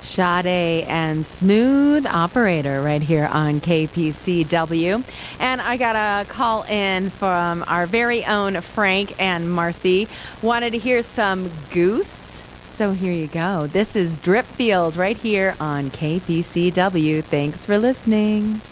Sade and Smooth Operator right here on KPCW. And I got a call in from our very own Frank and Marcy. Wanted to hear some Goose. So here you go. This is Dripfield right here on KPCW. Thanks for listening.